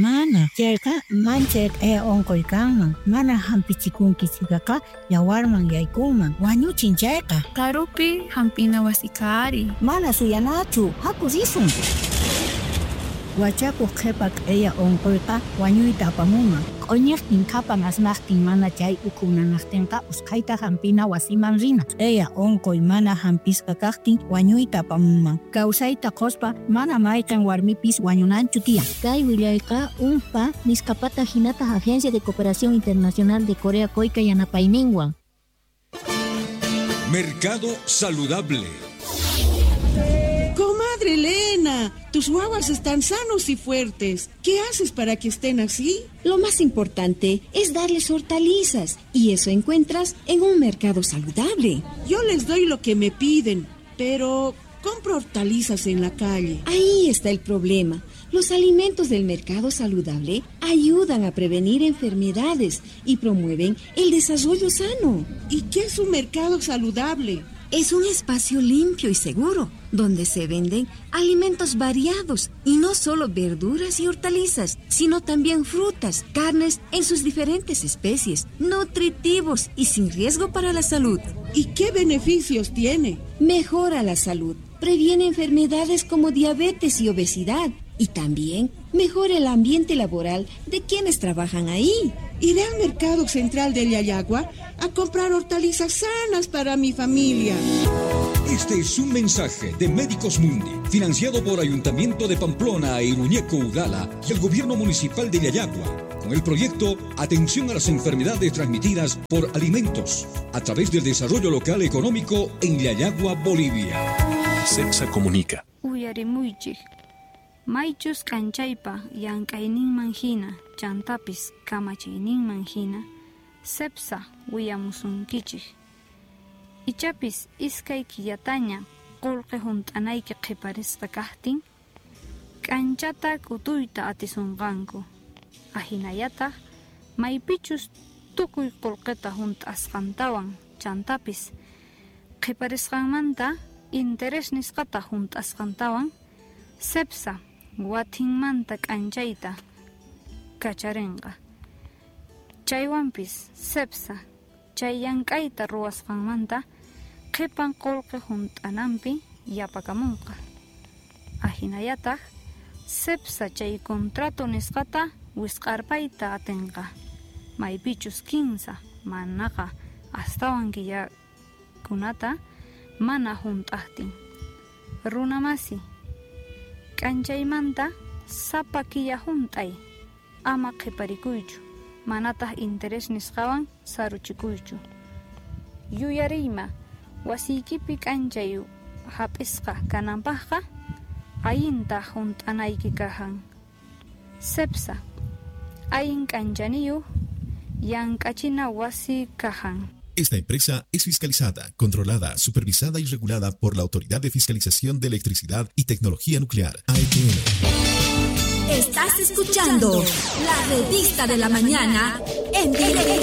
Mana, yerka manchek onkoykanman. Mana hampichikunkichikaka yawarman yaykunman. Wañuchin chayka. Karupi hampina wasikari. Mana suyanachu, hakusisun. Wachakuq qhipak onkoyqa wañuyta apamunman. Q'uñiqtin qhapan asnaqtin mana chay ukunanaqtinqa usqhayta hampina wasiman rina. Onkoy mana hampisqa kaqtin wañuyta apamunman. Kawsayta quspa mana mayqin warmipis wañunanchu tiyan. Kay willayqa UNFPA nisqapata hinata Agencia de Cooperación Internacional de Corea Coica yanapayninwan. Mercado Saludable. Comadre Elena, tus guaguas están sanos y fuertes. ¿Qué haces para que estén así? Lo más importante es darles hortalizas, y eso encuentras en un mercado saludable. Yo les doy lo que me piden, pero compro hortalizas en la calle. Ahí está el problema. Los alimentos del mercado saludable ayudan a prevenir enfermedades y promueven el desarrollo sano. ¿Y qué es un mercado saludable? Es un espacio limpio y seguro, donde se venden alimentos variados y no solo verduras y hortalizas, sino también frutas, carnes en sus diferentes especies, nutritivos y sin riesgo para la salud. ¿Y qué beneficios tiene? Mejora la salud, previene enfermedades como diabetes y obesidad, y también mejora el ambiente laboral de quienes trabajan ahí. Iré al mercado central de Yayagua a comprar hortalizas sanas para mi familia. Este es un mensaje de Médicos Mundi, financiado por Ayuntamiento de Pamplona e Iruñeco Ugala y el Gobierno Municipal de Yayagua, con el proyecto Atención a las enfermedades transmitidas por alimentos, a través del desarrollo local económico en Yayagua, Bolivia. CEPSA comunica. Uyarimuychik. Maychus kanchaypa llank'ayninman hina, chantapis kamachayninman hina, CEPSA willamusunkichik. Ichapis iskay killataña qullqi hunt'anayki qiparisqa kaqtin, k'anchata k'utuyta atisunqanku. Ahinallataq maypichus tukuy qullqita hunt'asqantawan chantapis qiparisqanmanta interés nisqata hunt'asqantawan CEPSA wathinmanta k'anchayta kacharinqa. Chaywanpis CEPSA chay llank'ayta ruwasqanmanta qhipan qullqi hunt'ananpi yapakamunqa. Ahinallataq CEPSA chay contrato nisqata wisq'arpayta atinqa. Maypichus 15 manaqa astawan killakunata mana hunt'aqtin. Runamasi k'anchaymanta sapa killa hunt'ay, ama qiparikuychu, manataq interés nisqawan saruchikuychu. Yuyariyma, wasiykipi k'anchay hap'isqa kananpaqqa ayinta hunt'anayki kahan. CEPSA ayin k'anchaniyuq llank'achina wasi kahan. Esta empresa es fiscalizada, controlada, supervisada y regulada por la Autoridad de Fiscalización de Electricidad y Tecnología Nuclear, AETN. Estás escuchando la revista de la mañana en directo.